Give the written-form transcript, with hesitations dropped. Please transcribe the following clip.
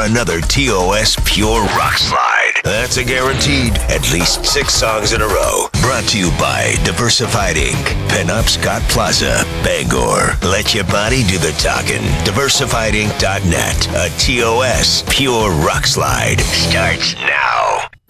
another TOS Pure Rock Slide. That's a guaranteed at least 6 songs in a row. Brought to you by Diversified Inc., Pinup Scott Plaza, Bangor. Let your body do the talking. DiversifiedInc.net. A TOS Pure Rock Slide starts now.